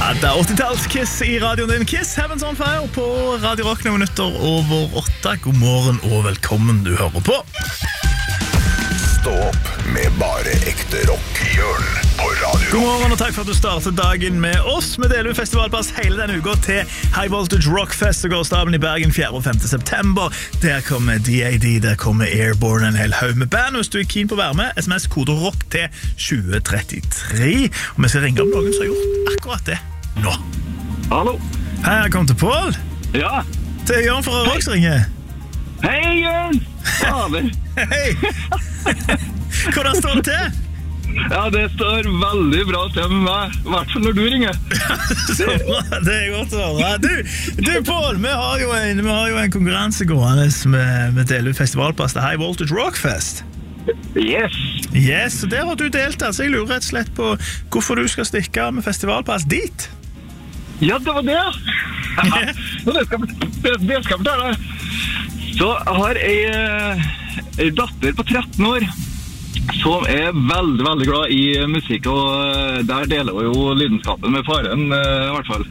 Det 80-talls-Kiss i radioen din. Kiss, Heavens on Fire på Radio Rock noen minutter over 8. God morgen og velkommen, du hører på. Stå opp med bare ekte rock. Jørn på Radio. God morgen og takk for at du startet dagen med oss. Vi deler jo festivalpass hele denne uka til High Voltage Rockfest og gårsdagen i Bergen 4. og 5. september. Der kommer DAD, der kommer Airborne, en hel haug med band. Hvis du er keen på å være med, SMS kode ROCK til 2033. Og vi skal ringe om noen som har gjort akkurat det nå. Hallo. Hei, jeg kom til Paul. Ja. Det er Jørn fra Rock som ringer. Hei, Jørn. Fader. Hei. Hvordan står det til? Ja, det står veldig bra til med meg. I hvert fall når du ringer. Så bra, det er godt å høre. Du Paul, vi har jo en konkurranse gående med deler festivalpass til High Voltage Rockfest. Yes, og der har du deltatt, så jeg lurer rett og slett på hvorfor du skal stikke med festivalpass dit. Ja, det var det. Det skal jeg fortelle. Så jeg har en datter på 13 år som er veldig, veldig glad i musikk, og der deler hun jo lidenskapen med faren, i hvert fall.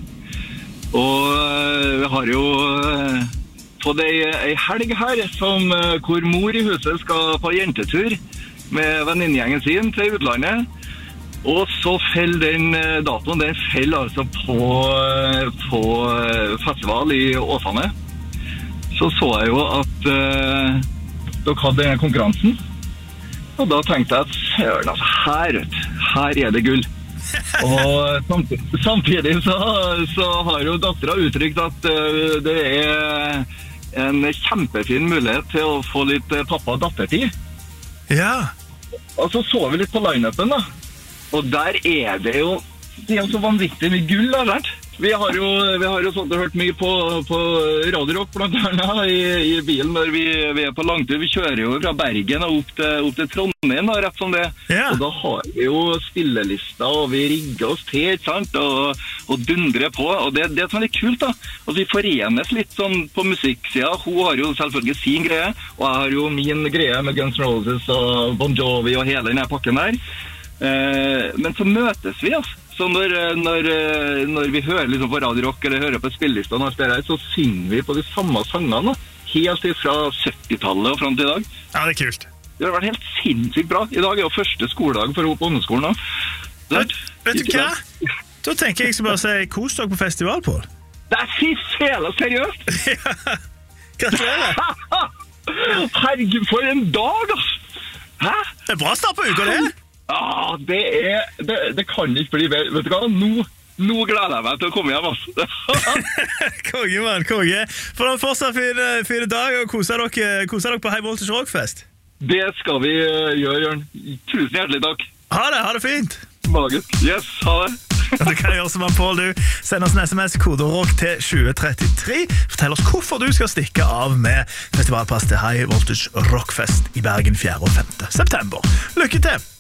Og vi har jo fått en helg her hvor mor i huset skal på jentetur med venninnegjengen sin til utlandet. Og så feller den datoen, den feller altså på festival i Åsane. Så jeg jo at dere hadde denne konkurransen. Og da tenkte jeg at søren, altså, her er det gull. Og samtidig så har jo datteren uttrykt at det er en kjempefin mulighet til å få litt pappa- og dattertid. Ja. Og så vi litt på line-upen da. Og der er det jo så vanvittig mye gull, da. Vi har jo sånn hørt mye på Radio Rock, blant annet, i bilen når vi er på langtur. Vi kjører jo fra Bergen og opp til Trondheim, rett som det. Ja. Og da har vi jo spillelister, og vi rigger oss til, ikke sant? Og dundrer på. Og det er sånn litt kult, da. Og vi forenes litt sånn på musikksida. Hun har jo selvfølgelig sin greie, og jeg har jo min greie med Guns N' Roses og Bon Jovi og hele denne pakken der. Men så møtes vi, altså. Så når vi hører liksom på Radio Rock eller hører på spillelistene og alt det der, så synger vi på de samme sangene, helt fra 70-tallet og frem til i dag. Ja, det er kult. Det har vært helt sinnssykt bra. I dag er jo første skoledag for henne på ungdomsskolen. Vet du hva? Da tenker jeg skal bare si kos dere på festival, Paul. Det er fy fela, seriøst! Ja, gratulerer. Herregud, for en dag, altså! Hæ? Det er bra start på uka, det. Ja, det kan ikke bli bedre. Vet du hva? Nå gleder jeg meg til å komme hjem, altså. Konge, mann, konge. For en fortsatt fin dag, og koser dere på High Voltage Rockfest. Det skal vi gjøre, Jørn. Tusen hjertelig takk. Ha det fint. Magisk. Yes, ha det. Du kan gjøre som han Paul, du. Send oss en SMS, kode ROCK til 2033. Fortell oss hvorfor du skal stikke av med festivalpass til High Voltage Rockfest i Bergen 4. og 5. september. Lykke til!